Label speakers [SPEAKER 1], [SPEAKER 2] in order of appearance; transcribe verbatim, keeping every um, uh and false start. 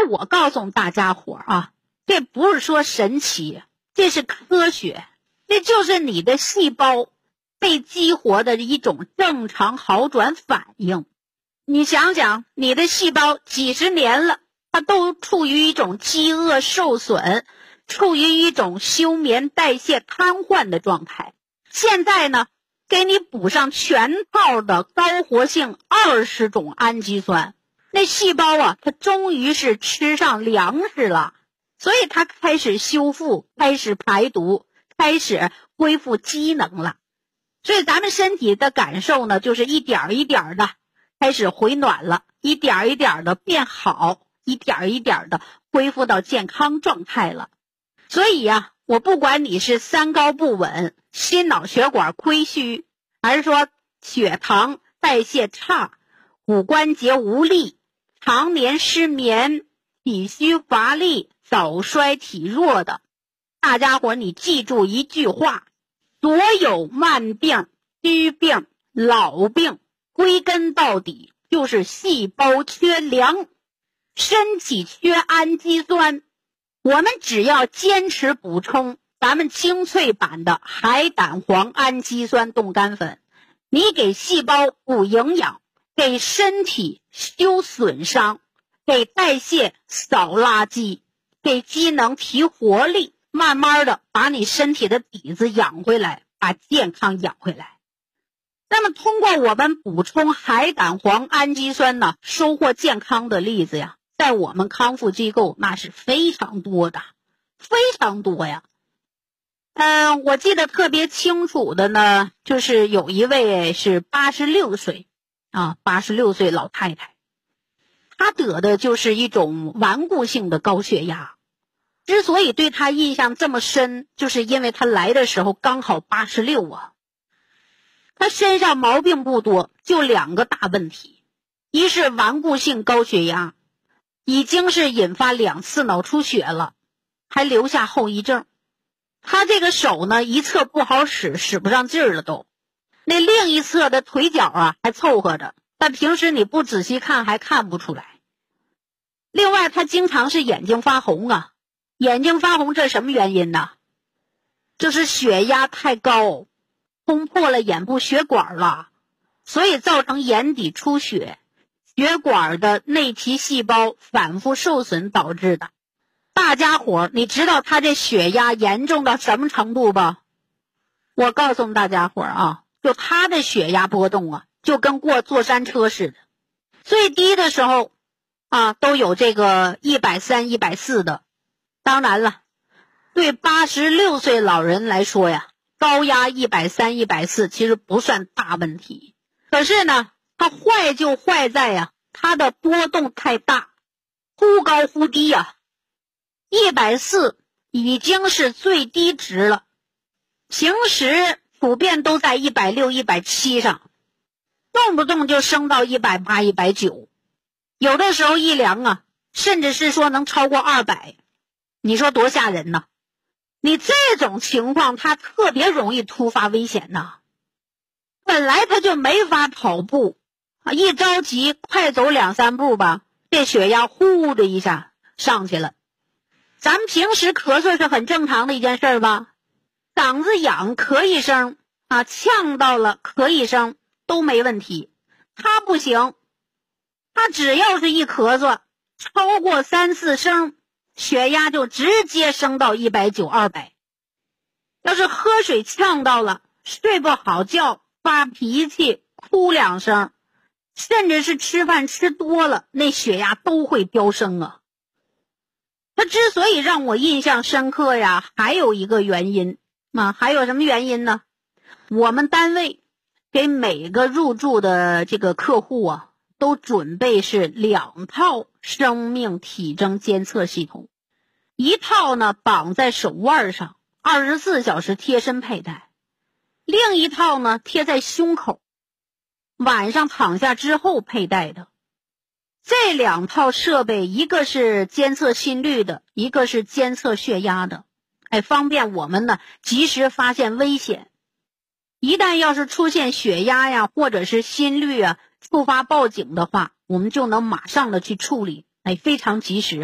[SPEAKER 1] 我告诉大家伙啊，这不是说神奇，这是科学，这就是你的细胞被激活的一种正常好转反应。你想想，你的细胞几十年了，它都处于一种饥饿受损，处于一种休眠代谢瘫痪的状态。现在呢，给你补上全套的高活性二十种氨基酸，那细胞啊，它终于是吃上粮食了，所以它开始修复，开始排毒，开始恢复机能了。所以咱们身体的感受呢，就是一点一点的开始回暖了，一点一点的变好，一点一点的恢复到健康状态了。所以呀、啊，我不管你是三高不稳、心脑血管亏虚，还是说血糖代谢差、骨关节无力、常年失眠、体虚乏力、早衰体弱的，大家伙你记住一句话，所有慢病、虚病、老病归根到底就是细胞缺粮，身体缺氨基酸。我们只要坚持补充咱们精粹版的海胆黄氨基酸冻干粉，你给细胞补营养，给身体修损伤，给代谢扫垃圾，给机能提活力，慢慢的把你身体的底子养回来，把健康养回来。那么通过我们补充海胆黄氨基酸呢，收获健康的例子呀，在我们康复机构那是非常多的，非常多呀。嗯、呃，我记得特别清楚的呢，就是有一位是八十六岁啊，八十六岁老太太，她得的就是一种顽固性的高血压。之所以对她印象这么深，就是因为她来的时候刚好八十六啊。她身上毛病不多，就两个大问题，一是顽固性高血压，已经是引发两次脑出血了，还留下后遗症。他这个手呢，一侧不好使，使不上劲儿了都。那另一侧的腿脚啊，还凑合着，但平时你不仔细看还看不出来。另外，他经常是眼睛发红啊，眼睛发红这什么原因呢？就是血压太高，冲破了眼部血管了，所以造成眼底出血，血管的内皮细胞反复受损导致的。大家伙你知道他这血压严重到什么程度吧？我告诉大家伙啊，就他的血压波动啊，就跟过坐山车似的。最低的时候啊，都有这个一百三、一百四的。当然了，对八十六岁老人来说呀，高压一百三、一百四其实不算大问题。可是呢，它坏就坏在呀，它的波动太大，忽高忽低呀。一百四已经是最低值了，平时普遍都在一百六、一百七上，动不动就升到一百八、一百九，有的时候一量啊，甚至是说能超过二百，你说多吓人呢？你这种情况它特别容易突发危险呐。本来他就没法跑步啊，一着急快走两三步吧，这血压呼的一下上去了。咱们平时咳嗽是很正常的一件事吧，嗓子痒咳一声啊，呛到了咳一声都没问题。他不行，他只要是一咳嗽超过三四声，血压就直接升到一百九、二百。要是喝水呛到了，睡不好觉，发脾气，哭两声，甚至是吃饭吃多了，那血压都会飙升啊。他之所以让我印象深刻呀，还有一个原因啊，还有什么原因呢？我们单位给每个入住的这个客户啊，都准备是两套生命体征监测系统，一套呢绑在手腕上，二十四小时贴身佩戴，另一套呢贴在胸口，晚上躺下之后佩戴的。这两套设备，一个是监测心率的，一个是监测血压的，哎，方便我们呢及时发现危险。一旦要是出现血压呀，或者是心率啊，触发报警的话，我们就能马上的去处理，哎，非常及时。